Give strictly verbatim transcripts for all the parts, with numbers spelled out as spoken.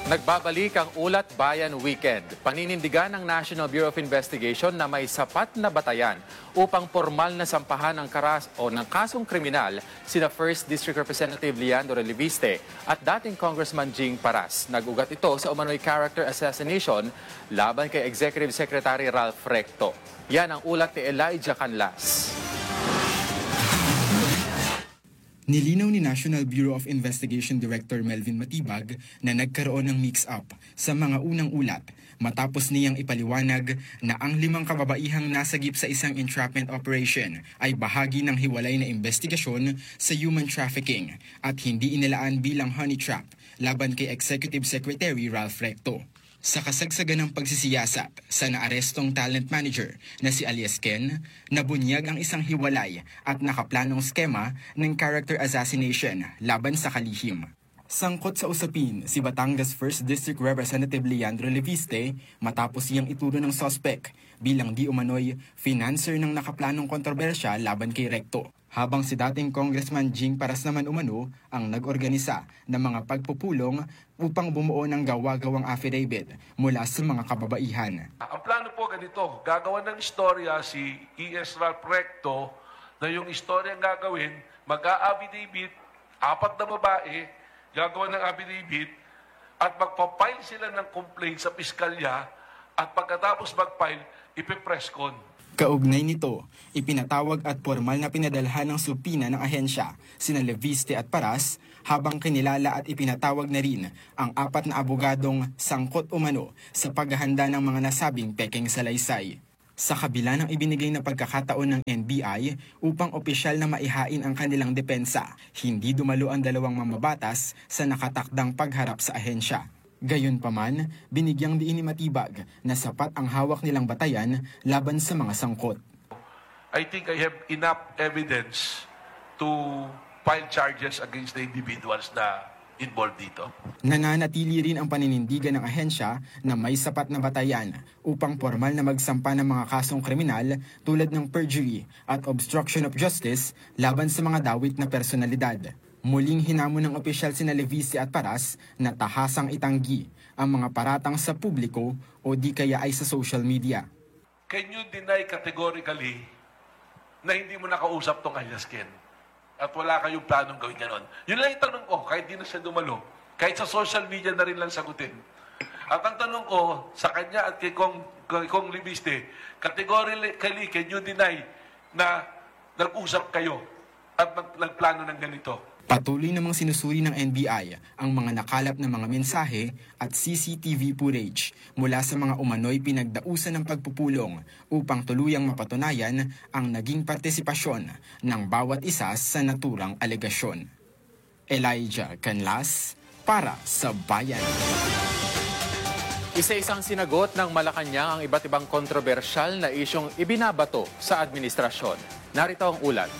Nagbabalik ang Ulat Bayan Weekend. Paninindigan ng National Bureau of Investigation na may sapat na batayan upang formal na sampahan ng karas o ng kasong kriminal sina First District Representative Leandro Reliviste at dating Congressman Jing Paras. Nagugat ito sa umano'y character assassination laban kay Executive Secretary Ralph Recto. Yan ang ulat ni Elijah Canlas. Nilinaw ni National Bureau of Investigation Director Melvin Matibag na nagkaroon ng mix-up sa mga unang ulat matapos niyang ipaliwanag na ang limang kababaihang nasagip sa isang entrapment operation ay bahagi ng hiwalay na investigasyon sa human trafficking at hindi inilaan bilang honey trap laban kay Executive Secretary Ralph Recto. Sa kasagsagan ng pagsisiyasat sa naarestong talent manager na si alias Ken, nabunyag ang isang hiwalay at nakaplanong skema ng character assassination laban sa kalihim. Sangkot sa usapin si Batangas First District Representative Leandro Reliviste matapos iyang ituro ng suspect bilang di umano'y financer ng nakaplanong kontrobersya laban kay Recto. Habang si dating Congressman Jing Paras naman umano ang nag-organisa ng mga pagpupulong upang bumuo ng gawa-gawang affidavit mula sa mga kababaihan. Ang plano po ganito, gagawa ng istorya si E S. Ralph Recto na yung istorya ang gagawin, mag-a-affidavit, apat na babae, gagawa ng affidavit at magpapile sila ng complaint sa piskalya at pagkatapos mag-file, ipipreskon. Kaugnay nito, ipinatawag at formal na pinadalhan ng supina ng ahensya sina Reliviste at Paras habang kinilala at ipinatawag na rin ang apat na abogadong sangkot umano sa paghahanda ng mga nasabing pekeng salaysay. Sa kabila ng ibinigay na pagkakataon ng N B I upang opisyal na maihain ang kanilang depensa, hindi dumalo ang dalawang mamabatas sa nakatakdang pagharap sa ahensya. Gayunpaman, binigyang diin ni Matibag na sapat ang hawak nilang batayan laban sa mga sangkot. I think I have enough evidence to file charges against the individuals na involved dito. Nananatili rin ang paninindigan ng ahensya na may sapat na batayan upang formal na magsampa ng mga kasong kriminal tulad ng perjury at obstruction of justice laban sa mga dawit na personalidad. Muling hinamon ng opisyal sina Reliviste at Paras na tahasang itanggi ang mga paratang sa publiko o di kaya ay sa social media. Can you deny categorically na hindi mo nakausap tong alias Ken? At wala kayong planong gawin ganon? Yun lang yung tanong ko, kahit di na siya dumalo. Kahit sa social media na rin lang sagutin. At ang tanong ko sa kanya at kay Kong, kay Kong Reliviste, categorically, can you deny na nag-usap kayo at nagplano ng ganito? Patuloy namang sinusuri ng N B I ang mga nakalap na mga mensahe at C C T V footage mula sa mga umano'y pinagdausan ng pagpupulong upang tuluyang mapatunayan ang naging partisipasyon ng bawat isa sa naturang alegasyon. Elijah Canlas para sa Bayan. Isa-isang sinagot ng Malacanang ang iba't ibang kontrobersyal na isyong ibinabato sa administrasyon. Narito ang ulat.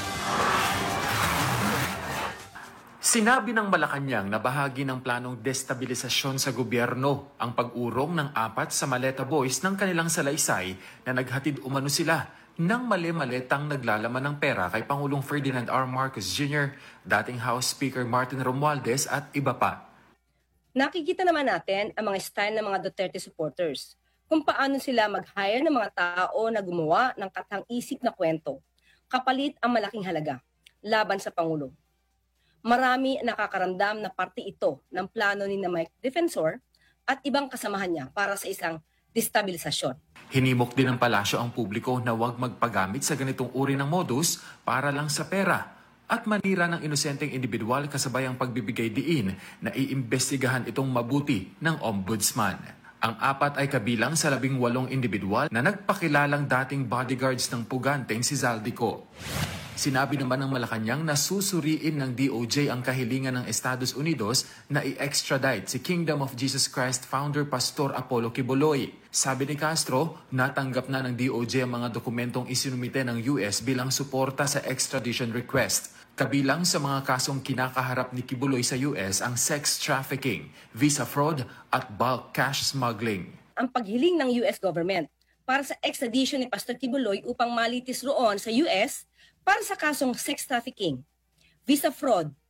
Sinabi ng Malacanang na bahagi ng planong destabilisasyon sa gobyerno ang pag-urong ng apat sa Maleta Boys ng kanilang salaysay na naghatid umano sila ng mali-maletang naglalaman ng pera kay Pangulong Ferdinand R. Marcos Junior, dating House Speaker Martin Romualdez at iba pa. Nakikita naman natin ang mga style ng mga Duterte supporters, kung paano sila mag-hire ng mga tao na gumawa ng katang-isip na kwento, kapalit ang malaking halaga, laban sa Pangulo. Marami nakakaramdam na parte ito ng plano ni na Mike Defensor at ibang kasamahan niya para sa isang destabilisasyon. Hinimok din ng palasyo ang publiko na huwag magpagamit sa ganitong uri ng modus para lang sa pera at manira ng inosenteng individual kasabay ang pagbibigay diin na iimbestigahan itong mabuti ng ombudsman. Ang apat ay kabilang sa labing walong individual na nagpakilalang dating bodyguards ng puganteng si Zaldico. Sinabi naman ng Malacanang na susuriin ng D O J ang kahilingan ng Estados Unidos na i-extradite si Kingdom of Jesus Christ founder Pastor Apollo Quiboloy. Sabi ni Castro, natanggap na ng D O J ang mga dokumentong isinumite ng U S bilang suporta sa extradition request. Kabilang sa mga kasong kinakaharap ni Quiboloy sa U S ang sex trafficking, visa fraud at bulk cash smuggling. Ang paghiling ng U S government para sa extradition ni Pastor Quiboloy upang malitis roon sa U S para sa kasong sex trafficking, visa fraud,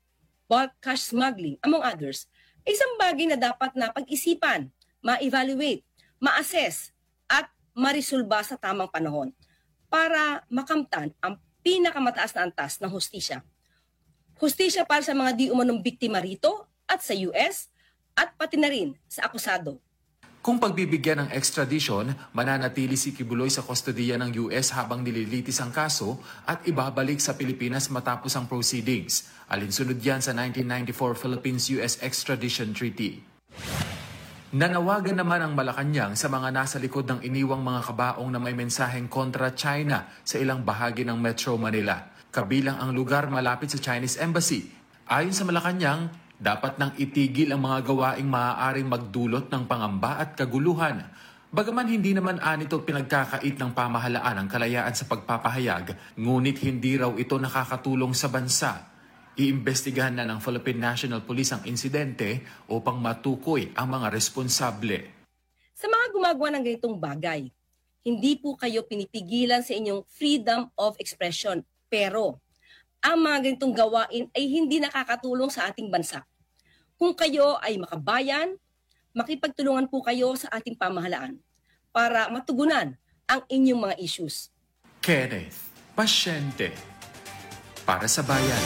bulk cash smuggling, among others, ay isang bagay na dapat na pag-isipan, ma-evaluate, ma-assess, at marisolba sa tamang panahon para makamtan ang pinakamataas na antas ng hustisya. Hustisya para sa mga di umanong biktima rito at sa U S at pati na rin sa akusado. Kung pagbibigyan ng extradition, mananatili si Kibuloy sa kustodiya ng U S habang nililitis ang kaso at ibabalik sa Pilipinas matapos ang proceedings. Alinsunod yan sa nineteen ninety-four Philippines-U S Extradition Treaty. Nanawagan naman ang Malacanang sa mga nasa likod ng iniwang mga kabaong na may mensaheng kontra China sa ilang bahagi ng Metro Manila, kabilang ang lugar malapit sa Chinese Embassy. Ayon sa Malacanang, dapat nang itigil ang mga gawaing maaaring magdulot ng pangamba at kaguluhan. Bagaman hindi naman anito pinagkakait ng pamahalaan ang kalayaan sa pagpapahayag, ngunit hindi raw ito nakakatulong sa bansa. Iimbestigahan na ng Philippine National Police ang insidente upang matukoy ang mga responsable. Sa mga gumagawa ng ganitong bagay, hindi po kayo pinipigilan sa inyong freedom of expression, pero ang mga ganitong gawain ay hindi nakakatulong sa ating bansa. Kung kayo ay makabayan, makipagtulungan po kayo sa ating pamahalaan para matugunan ang inyong mga issues. Kenneth, pasyente para sa bayan.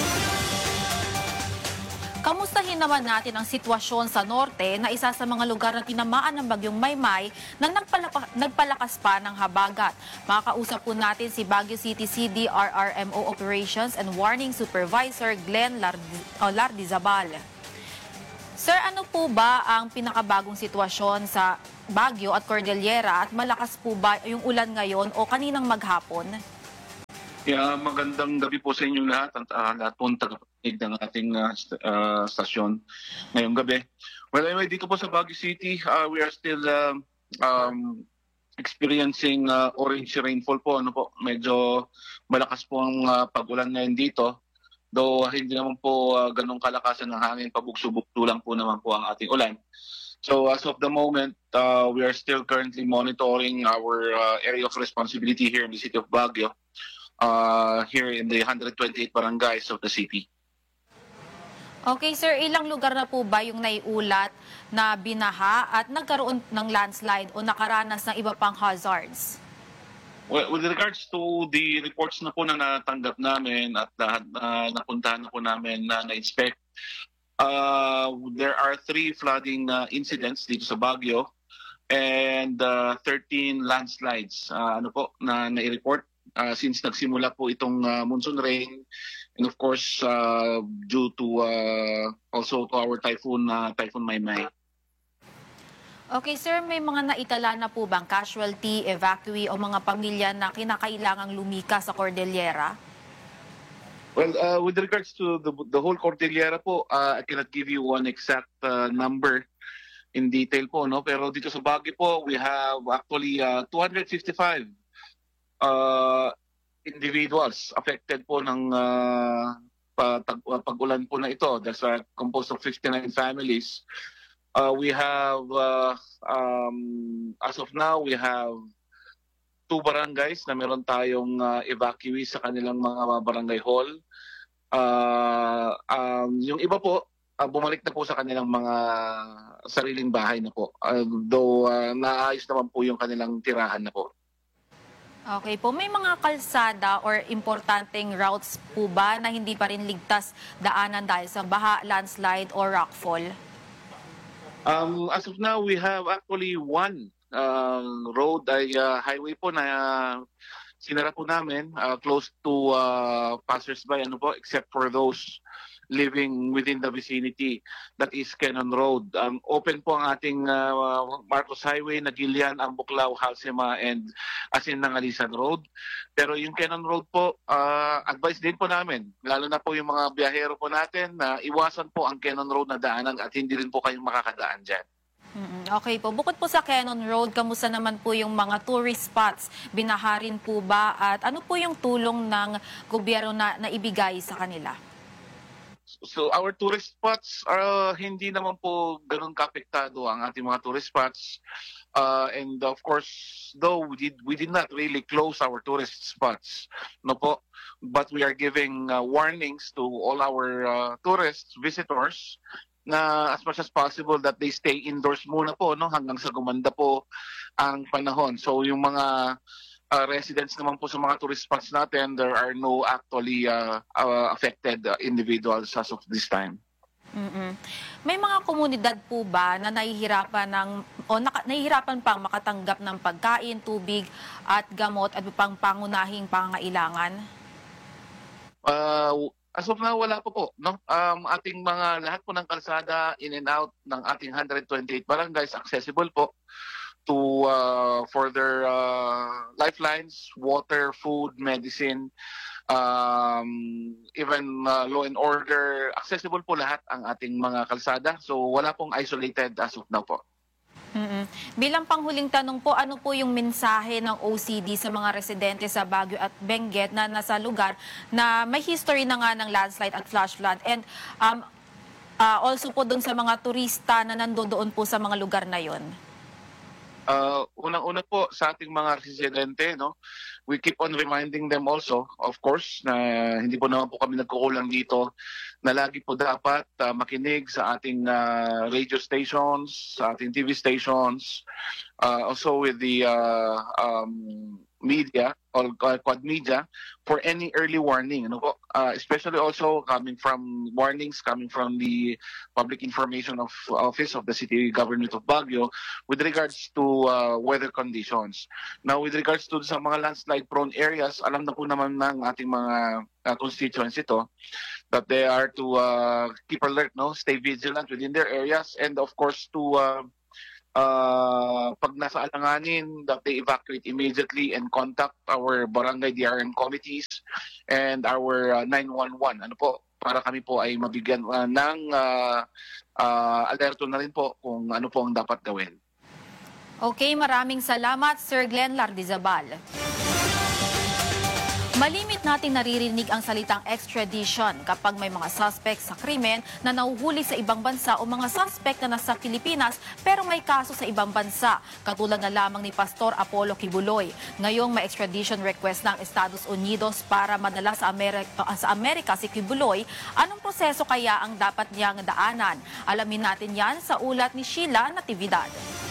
Kamustahin naman natin ang sitwasyon sa norte na isa sa mga lugar na tinamaan ng bagyong Maymay na nagpalapa, nagpalakas pa ng habagat. Makakausap po natin si Baguio City C D R R M O Operations and Warning Supervisor Glenn Lardi, oh, Lardizabal. Sir, ano po ba ang pinakabagong sitwasyon sa Baguio at Cordillera at malakas po ba yung ulan ngayon o kaninang maghapon? Yeah, magandang gabi po sa inyong lahat, at uh, lahat po tagapakinig ng ating uh, st- uh, stasyon ngayong gabi. Well, anyway, dito po sa Baguio City, uh, we are still uh, um, experiencing uh, orange rainfall po. Ano po, medyo malakas po ang uh, pag-ulan ngayon dito. Though hindi naman po uh, ganong kalakasan ng hangin, pabugso-bugso lang po naman po ang ating ulan. So as of the moment, uh, we are still currently monitoring our uh, area of responsibility here in the city of Baguio. Uh, here in the one hundred twenty-eight barangays of the city. Okay, sir, ilang lugar na po ba yung naiulat na binaha at nagkaroon ng landslide o nakaranas ng iba pang hazards? Well, with regards to the reports na po na natanggap namin at lahat na napuntahan na po namin na na-inspect, uh, there are three flooding uh, incidents dito sa Baguio and uh, thirteen landslides uh, ano po na na-report. Uh, since nagsimula po itong uh, monsoon rain and of course uh, due to uh, also to our typhoon uh, typhoon Maymay. Okay, sir, may mga naitala na po bang casualty, evacuee o mga pamilya na kinakailangang lumika sa Cordillera? Well, uh, with regards to the, the whole Cordillera po, uh, I cannot give you one exact uh, number in detail po, no? Pero dito sa Baguio po, we have actually uh, two hundred fifty-five Uh, individuals affected po ng uh, pag- pag-ulan po na ito. That's uh, composed of fifty-nine families. Uh, we have, uh, um, as of now, we have two barangays na meron tayong uh, evacuee sa kanilang mga barangay hall. Uh, um, yung iba po, uh, bumalik na po sa kanilang mga sariling bahay na po. Uh, though uh, naayos naman po yung kanilang tirahan na po. Okay po, may mga kalsada or importanteng routes po ba na hindi pa rin ligtas daanan dahil sa baha, landslide or rockfall? Um, as of now, we have actually one uh, road, ay uh, highway po na uh, sinara po namin uh, close to uh, passers-by, ano po, except for those living within the vicinity. That is Cannon Road. Um, open po ang ating uh, Marcos Highway, Nagilian, Ambuklao, Halsema, and Asin ng Alisan Road. Pero yung Cannon Road po, uh, advice din po namin, lalo na po yung mga biyahero po natin, na iwasan po ang Cannon Road na daanan at hindi rin po kayong makakadaan dyan. Okay po. Bukod po sa Cannon Road, kamusta naman po yung mga tourist spots? Binaharin po ba? At ano po yung tulong ng gobyerno na naibigay sa kanila? so our tourist spots are hindi naman po ganun kaapektado ang ating mga tourist spots. Uh, and of course, though we did we did not really close our tourist spots, no po, but we are giving uh, warnings to all our uh, tourists, visitors, na as much as possible that they stay indoors muna po, no, hanggang sa gumanda po ang panahon. So yung mga Uh, residents naman po sa mga tourist spots natin, there are no actually uh, uh, affected uh, individuals as of this time. Mm-mm. May mga komunidad po ba na nahihirapan ng o naka, nahihirapan pang makatanggap ng pagkain, tubig at gamot at pang pangunahing pangangailangan? Uh, as of now, wala po po. No? Um, ating mga lahat po ng kalsada in and out ng ating one hundred twenty-eight barangays accessible po to uh, further uh, lifelines, water, food, medicine, um, even uh, law and order. Accessible po lahat ang ating mga kalsada. So wala pong isolated as of now po. Mm-mm. Bilang panghuling tanong po, ano po yung mensahe ng O C D sa mga residente sa Baguio at Benguet na nasa lugar na may history na nga ng landslide at flash flood? And um, uh, also po doon sa mga turista na nandoon po sa mga lugar na yon. Uh, unang-una po sa ating mga residente, no, we keep on reminding them also, of course, na hindi po naman po kami nagkukulang dito, na lagi po dapat uh, makinig sa ating uh, radio stations, sa ating T V stations, uh, also with the uh, um, media or uh, quad media for any early warning, ano po? Uh, especially also coming from warnings coming from the Public Information of Office of the City Government of Baguio with regards to uh, weather conditions. Now with regards to sa mga landslide prone areas, alam na po naman ng ating mga uh, constituents ito that they are to uh, keep alert, no, stay vigilant within their areas, and of course to uh, Uh, pag nasa alanganin, that they evacuate immediately and contact our barangay D R M committees and our uh, nine one one. Ano po, para kami po ay mabigyan uh, ng uh, uh, alerto na rin po kung ano po ang dapat gawin. Okay, maraming salamat, Sir Glenn Lardizabal. Malimit nating naririnig ang salitang extradition kapag may mga suspect sa krimen na nahuhuli sa ibang bansa o mga suspect na nasa Pilipinas pero may kaso sa ibang bansa, katulad na lamang ni Pastor Apollo Kibuloy. Ngayong may extradition request ng Estados Unidos para madala sa Amerika, sa Amerika si Kibuloy, anong proseso kaya ang dapat niyang daanan? Alamin natin yan sa ulat ni Sheila Natividad.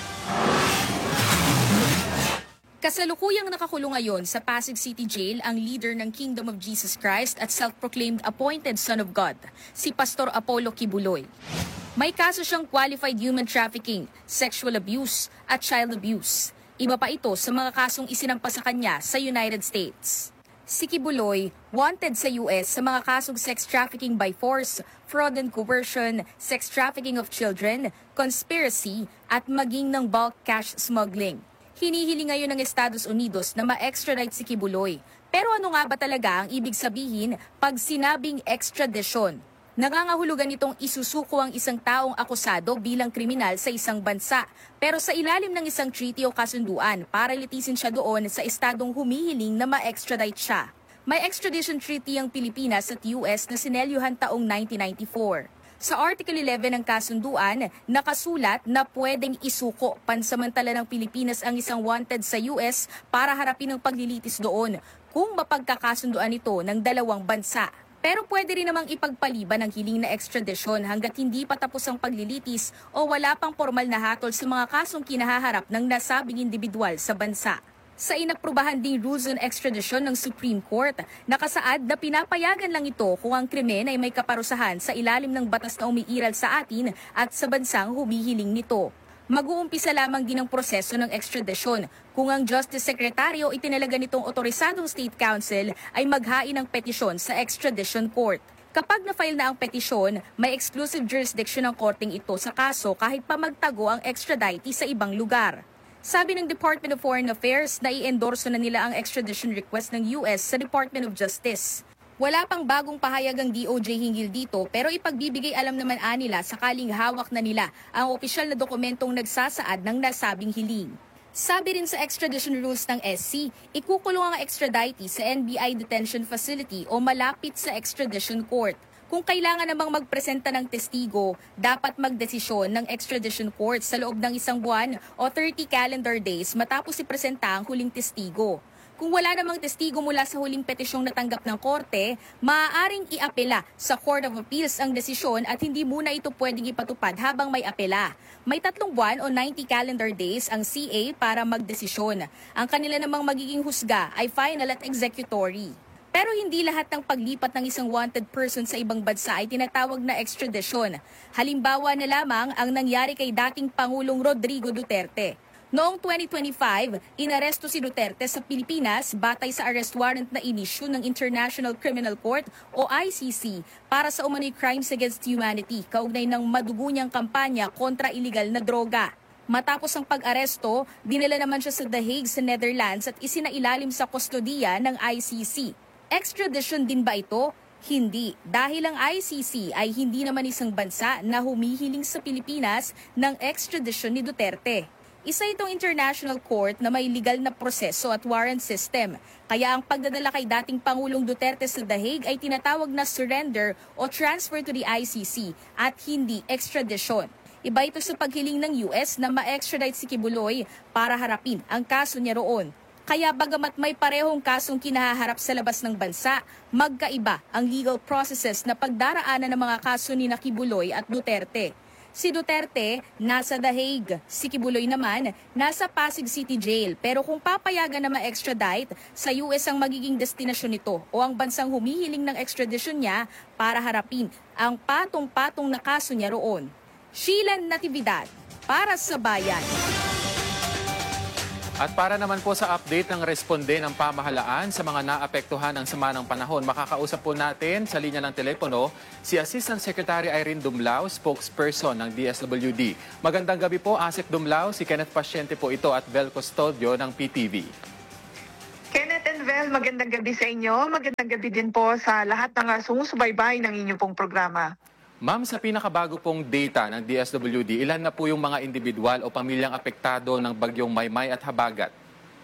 Kasalukuyang nakakulong ngayon sa Pasig City Jail ang leader ng Kingdom of Jesus Christ at self-proclaimed appointed Son of God, si Pastor Apollo Kibuloy. May kaso siyang qualified human trafficking, sexual abuse at child abuse. Iba pa ito sa mga kasong isinampa sa kanya sa United States. Si Kibuloy, wanted sa U S sa mga kasong sex trafficking by force, fraud and coercion, sex trafficking of children, conspiracy at maging ng bulk cash smuggling. Hinihiling ngayon ng Estados Unidos na ma-extradite si Kibuloy. Pero ano nga ba talaga ang ibig sabihin pag sinabing extradition? Nangangahulugan itong isusuko ang isang taong akusado bilang kriminal sa isang bansa, pero sa ilalim ng isang treaty o kasunduan para litisin siya doon sa estadong humihiling na ma-extradite siya. May extradition treaty ang Pilipinas at U S na sinelyuhan taong nineteen ninety-four. Sa Article eleven ng kasunduan, nakasulat na pwedeng isuko pansamantala ng Pilipinas ang isang wanted sa U S para harapin ang paglilitis doon kung mapagkakasunduan ito ng dalawang bansa. Pero pwede rin namang ipagpaliban ang hiling na extradition hanggat hindi pa tapos ang paglilitis o wala pang formal na hatol sa mga kasong kinahaharap ng nasabing individual sa bansa. Sa inaprubahan ding rules on extradition ng Supreme Court, nakasaad na pinapayagan lang ito kung ang krimen ay may kaparusahan sa ilalim ng batas na umiiral sa atin at sa bansang humihiling nito. Mag-uumpisa lamang din ang proseso ng extradition kung ang Justice Secretary o itinalaga nitong otorisadong State Council ay maghain ng petisyon sa extradition court. Kapag na-file na ang petisyon, may exclusive jurisdiction ng korteng ito sa kaso kahit pa magtago ang extradite sa ibang lugar. Sabi ng Department of Foreign Affairs na i-endorso na nila ang extradition request ng U S sa Department of Justice. Wala pang bagong pahayag ang D O J hinggil dito pero ipagbibigay alam naman anila sakaling hawak na nila ang opisyal na dokumentong nagsasaad ng nasabing hiling. Sabi rin sa extradition rules ng S C, ikukulong ang extradite sa N B I detention facility o malapit sa extradition court. Kung kailangan namang magpresenta ng testigo, dapat magdesisyon ng extradition court sa loob ng isang buwan o thirty calendar days matapos ipresenta ang huling testigo. Kung wala namang testigo mula sa huling petisyong natanggap ng korte, maaaring iapela sa Court of Appeals ang desisyon at hindi muna ito pwedeng ipatupad habang may apela. May tatlong buwan o ninety calendar days ang C A para magdesisyon. Ang kanila namang magiging husga ay final at executory. Pero hindi lahat ng paglipat ng isang wanted person sa ibang bansa ay tinatawag na extradition. Halimbawa na lamang ang nangyari kay dating Pangulong Rodrigo Duterte. Noong twenty twenty-five, inaresto si Duterte sa Pilipinas batay sa arrest warrant na inisyu ng International Criminal Court o I C C para sa umano'y crimes against humanity kaugnay ng madugo niyang kampanya kontra iligal na droga. Matapos ang pag-aresto, dinala naman siya sa The Hague sa Netherlands at isinailalim sa kustodiya ng I C C. Extradition din ba ito? Hindi, dahil ang I C C ay hindi naman isang bansa na humihiling sa Pilipinas ng extradition ni Duterte. Isa itong international court na may legal na proseso at warrant system. Kaya ang pagdadala kay dating Pangulong Duterte sa The Hague ay tinatawag na surrender o transfer to the I C C at hindi extradition. Iba ito sa paghiling ng U S na ma-extradite si Kibuloy para harapin ang kaso niya roon. Kaya bagamat may parehong kasong kinaharap sa labas ng bansa, magkaiba ang legal processes na pagdaraanan ng mga kaso ni Kibuloy at Duterte. Si Duterte, nasa The Hague. Si Kibuloy naman, nasa Pasig City Jail. Pero kung papayagan na ma-extradite, sa U S ang magiging destinasyon nito o ang bansang humihiling ng extradition niya para harapin ang patong-patong na kaso niya roon. Sheila Natividad, para sa Bayan. At para naman po sa update ng responde ng pamahalaan sa mga naapektuhan ng sama ng panahon, makakausap po natin sa linya ng telepono si Assistant Secretary Irene Dumlao, spokesperson ng D S W D. Magandang gabi po, Asik Dumlao. Si Kenneth Pasyente po ito at Vel Custodio ng P T V. Kenneth and Vel, magandang gabi sa inyo. Magandang gabi din po sa lahat ng sumusubaybay ng inyong pong programa. Ma'am, sa pinakabago pong data ng D S W D, ilan na po yung mga individual o pamilyang apektado ng bagyong Maymay at Habagat?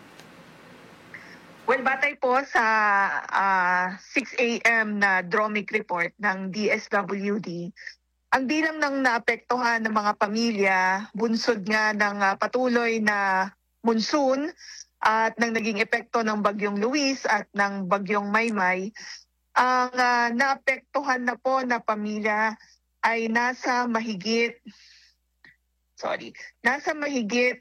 Well, batay po sa uh, six a m na Dromic report ng D S W D, ang bilang ng naapektuhan ng mga pamilya, bunsod nga ng uh, patuloy na monsoon at ng naging epekto ng bagyong Luis at ng bagyong Maymay, ang uh, naapektuhan na po na pamilya ay nasa mahigit, sorry, nasa mahigit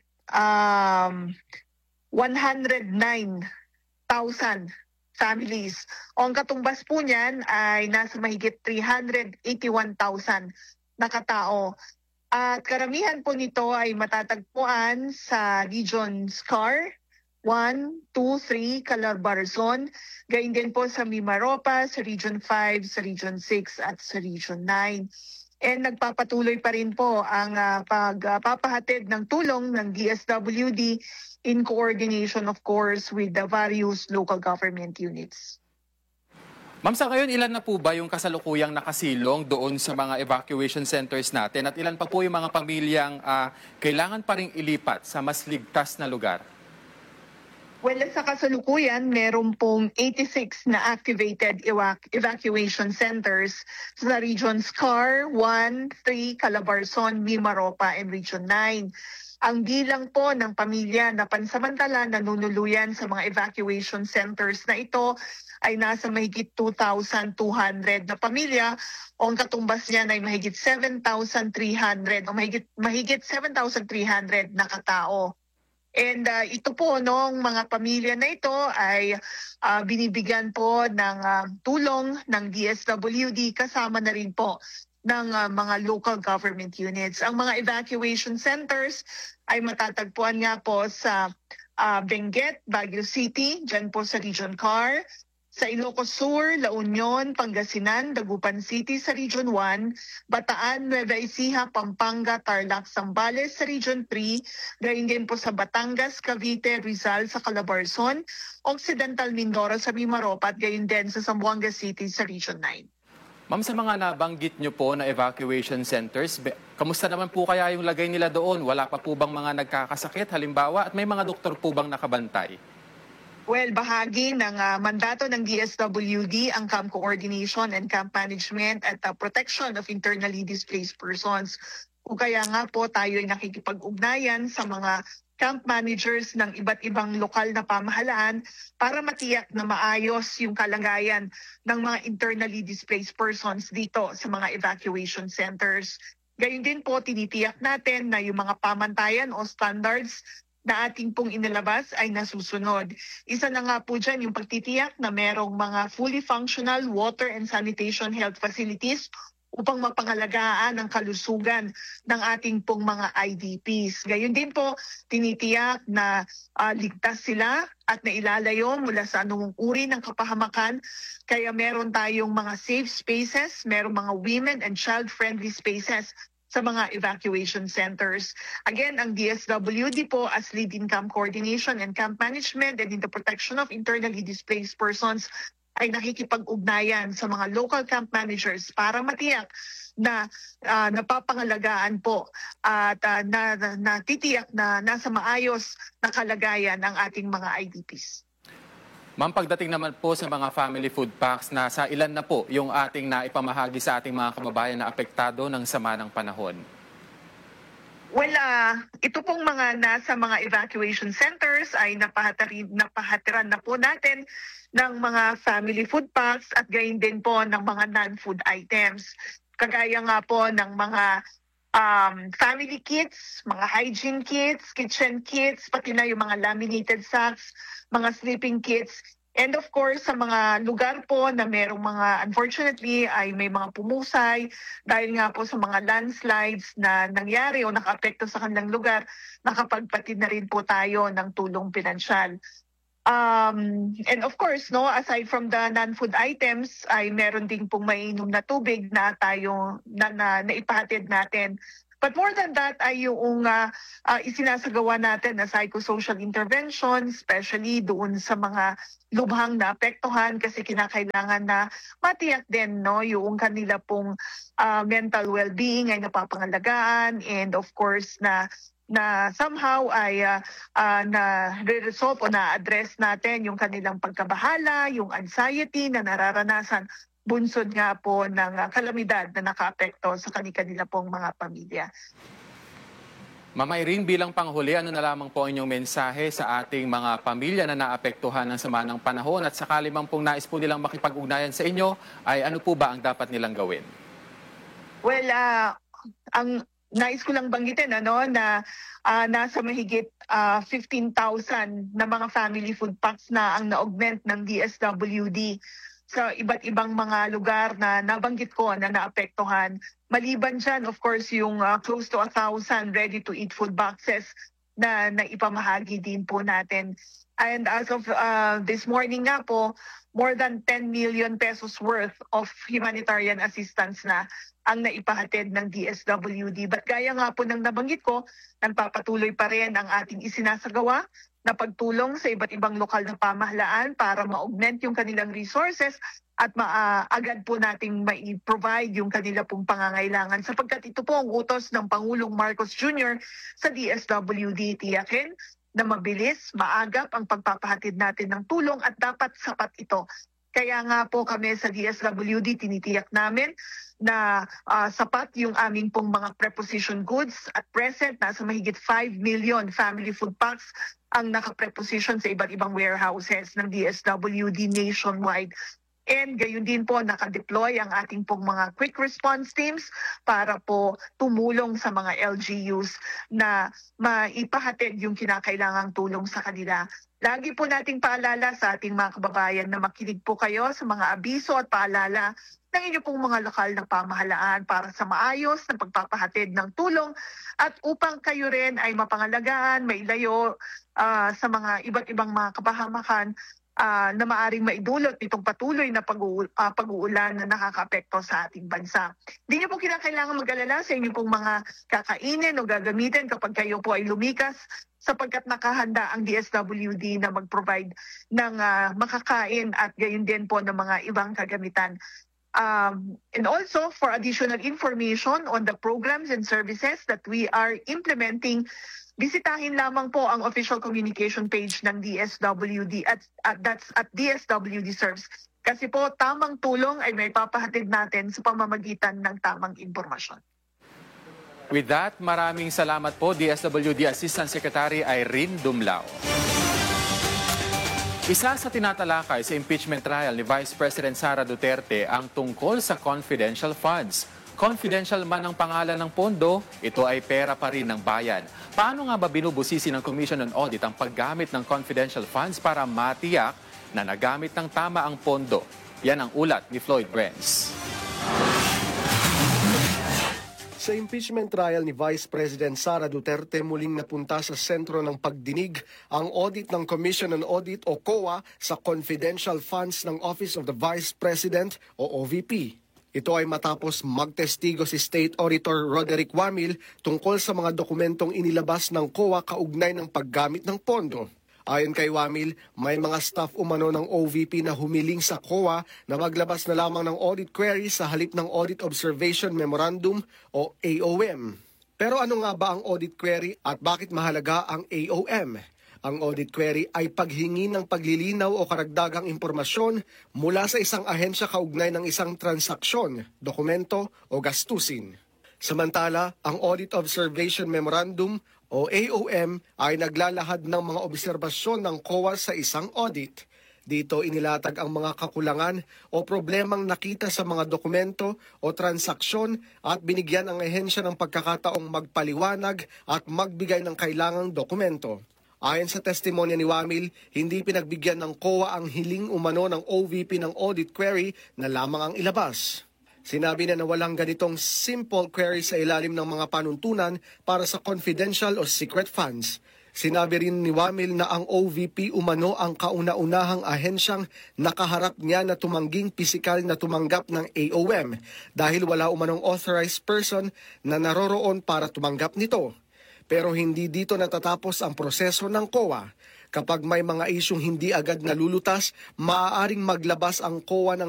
um, one hundred nine thousand families. O ang katumbas po niyan ay nasa mahigit three hundred eighty-one thousand na katao. At karamihan po nito ay matatagpuan sa Region Scar, one, two, three, Calabarzon, gayon din po sa Mimaropa, sa Region five, sa Region six at sa Region nine. And nagpapatuloy pa rin po ang uh, pagpapahatid uh, ng tulong ng D S W D in coordination of course with the various local government units. Ma'am, sa ngayon, ilan na po ba yung kasalukuyang nakasilong doon sa mga evacuation centers natin? At ilan pa po yung mga pamilyang uh, kailangan pa rin ilipat sa mas ligtas na lugar? Well, sa kasalukuyan, meron pong eighty-six na activated evac- evacuation centers sa Region Scar, one, three, Calabarzon, Mimaropa, and Region nine. Ang bilang po ng pamilya na pansamantala nanunuluyan sa mga evacuation centers na ito ay nasa mahigit two thousand two hundred na pamilya o ang katumbas niyan ay mahigit seven thousand three hundred o mahigit, mahigit seven thousand three hundred na katao. And uh, ito po, noong mga pamilya na ito ay uh, binibigyan po ng uh, tulong ng D S W D kasama na rin po ng uh, mga local government units. Ang mga evacuation centers ay matatagpuan nga po sa uh, Benguet, Baguio City, dyan po sa Region Car, sa Ilocos Sur, La Union, Pangasinan, Dagupan City sa Region one, Bataan, Nueva Ecija, Pampanga, Tarlac, Zambales sa Region three, gayon din po sa Batangas, Cavite, Rizal sa Calabarzon, Occidental Mindoro sa Mimaropa at gayon din sa Zamboanga City sa Region nine. Ma'am, sa mga nabanggit nyo po na evacuation centers, kamusta naman po kaya yung lagay nila doon? Wala pa po bang mga nagkakasakit halimbawa at may mga doktor po bang nakabantay? Well, bahagi ng uh, mandato ng D S W D ang camp coordination and camp management at uh, protection of internally displaced persons. O kaya nga po tayo ay nakikipag-ugnayan sa mga camp managers ng iba't ibang lokal na pamahalaan para matiyak na maayos yung kalagayan ng mga internally displaced persons dito sa mga evacuation centers. Gayun din po, tinitiyak natin na yung mga pamantayan o standards na ating pong inilabas ay nasusunod. Isa na nga po dyan yung pagtitiyak na merong mga fully functional water and sanitation health facilities upang mapangalagaan ang kalusugan ng ating pong mga I D Ps. Gayon din po, tinitiyak na uh, ligtas sila at nailalayo mula sa anumang uri ng kapahamakan. Kaya meron tayong mga safe spaces, merong mga women and child-friendly spaces sa mga evacuation centers. Again, ang D S W D po as lead in camp coordination and camp management and in the protection of internally displaced persons ay nakikipag-ugnayan sa mga local camp managers para matiyak na uh, napapangalagaan po at uh, na, na, natitiyak na nasa maayos na kalagayan ng ating mga I D Ps. Ma'am, pagdating naman po sa mga family food packs, na sa ilan na po yung ating naipamahagi sa ating mga kababayan na apektado ng sama ng panahon? Well, uh, ito pong mga nasa mga evacuation centers ay napahatiran, napahatiran na po natin ng mga family food packs at gayon din po ng mga non-food items. Kagaya nga po ng mga um, family kits, mga hygiene kits, kitchen kits, pati na yung mga laminated sacks, mga sleeping kits. And of course, sa mga lugar po na merong mga, unfortunately, ay may mga pumusay dahil nga po sa mga landslides na nangyari o naka-apekto sa kanilang lugar, nakapagpatid na rin po tayo ng tulong pinansyal. Um, and of course, no, aside from the non-food items, ay meron din pong mainom na tubig na tayo na, na, na ipahatid natin. But more than that ay yung uh, uh, isinasagawa natin na psychosocial intervention, especially doon sa mga lubhang naapektuhan kasi kinakailangan na matiyak din no, yung kanila pong uh, mental well-being ay napapangalagaan and of course na na somehow ay uh, uh, na re-resolve o na-address natin yung kanilang pagkabahala, yung anxiety na nararanasan bunsod nga po ng uh, kalamidad na nakaapekto sa kanikanila pong mga pamilya. Ma'am Irene, bilang panghuli, ano na lamang po inyong mensahe sa ating mga pamilya na naapektuhan ng sama ng panahon at sakali mang pong nais po nilang makipag-ugnayan sa inyo, ay ano po ba ang dapat nilang gawin? Well, uh, ang nais ko lang banggitin ano, na uh, nasa mahigit uh, fifteen thousand na mga family food packs na ang na-augment ng D S W D sa iba't ibang mga lugar na nabanggit ko na naapektuhan. Maliban dyan, of course, yung uh, close to a thousand ready-to-eat food boxes na naipamahagi din po natin. And as of uh, this morning nga po, more than ten million pesos worth of humanitarian assistance na ang naipahatid ng D S W D. But gaya nga po ng nabanggit ko, nagpapatuloy pa rin ang ating isinasagawa na pagtulong sa iba't ibang lokal na pamahalaan para ma-augment yung kanilang resources at maagad po nating mai-provide yung kanila pong pangangailangan. Sapagkat ito po ang utos ng Pangulong Marcos Junior sa D S W D, tiyakin na mabilis, maagap ang pagpapahatid natin ng tulong at dapat sapat ito. Kaya nga po kami sa D S W D tinitiyak namin na uh, sapat yung aming pong mga preposition goods at present nasa mahigit five million family food packs ang naka-preposition sa iba't ibang warehouses ng D S W D nationwide. And gayon din po nakadeploy ang ating pong mga quick response teams para po tumulong sa mga L G Us na maipahatid yung kinakailangang tulong sa kanila. Lagi po nating paalala sa ating mga kababayan na makinig po kayo sa mga abiso at paalala ng inyong pong mga lokal na pamahalaan para sa maayos na pagpapahatid ng tulong at upang kayo rin ay mapangalagaan, mailayo uh, sa mga iba't ibang mga kapahamakan uh, na maaring maidulot nitong patuloy na pag-u- uh, pag-uulan na nakakaapekto sa ating bansa. Hindi niyo po kinakailangan mag-alala sa inyong pong mga kakainin o gagamitin kapag kayo po ay lumikas sapagkat nakahanda ang D S W D na mag-provide ng uh, makakain at gayon din po ng mga ibang kagamitan. Um, and also for additional information on the programs and services that we are implementing, bisitahin lamang po ang official communication page ng D S W D at, at that's at D S W D Serves. Kasi po tamang tulong ay may papahatid natin sa pamamagitan ng tamang impormasyon. With that, maraming salamat po D S W D Assistant Secretary Irene Dumlao. Isa sa tinatalakay sa impeachment trial ni Vice President Sara Duterte ang tungkol sa confidential funds. Confidential man ang pangalan ng pondo, ito ay pera pa rin ng bayan. Paano nga ba binubusisi ng Commission on Audit ang paggamit ng confidential funds para matiyak na nagamit ng tama ang pondo? Yan ang ulat ni Floyd Brenz. Sa impeachment trial ni Vice President Sara Duterte, muling napunta sa sentro ng pagdinig ang audit ng Commission on Audit o C O A sa confidential funds ng Office of the Vice President o O V P. Ito ay matapos magtestigo si State Auditor Roderick Wamil tungkol sa mga dokumentong inilabas ng C O A kaugnay ng paggamit ng pondo. Ayon kay Wamil, may mga staff umano ng O V P na humiling sa C O A na maglabas na lamang ng audit query sa halip ng Audit Observation Memorandum o A O M. Pero ano nga ba ang audit query at bakit mahalaga ang A O M? Ang audit query ay paghingi ng paglilinaw o karagdagang impormasyon mula sa isang ahensya kaugnay ng isang transaksyon, dokumento o gastusin. Samantala, ang Audit Observation Memorandum o A O M ay naglalahad ng mga obserbasyon ng C O A sa isang audit. Dito inilatag ang mga kakulangan o problemang nakita sa mga dokumento o transaksyon at binigyan ang ahensya ng pagkakataong magpaliwanag at magbigay ng kailangang dokumento. Ayon sa testimonya ni Wamil, hindi pinagbigyan ng C O A ang hiling umano ng O V P ng audit query na lamang ang ilabas. Sinabi na na walang ganitong simple query sa ilalim ng mga panuntunan para sa confidential o secret funds. Sinabi rin ni Wamil na ang O V P umano ang kauna-unahang ahensyang nakaharap niya na tumangging pisikal na tumanggap ng A O M dahil wala umanong authorized person na naroroon para tumanggap nito. Pero hindi dito natatapos ang proseso ng C O A. Kapag may mga isyong hindi agad nalulutas, maaaring maglabas ang C O A ng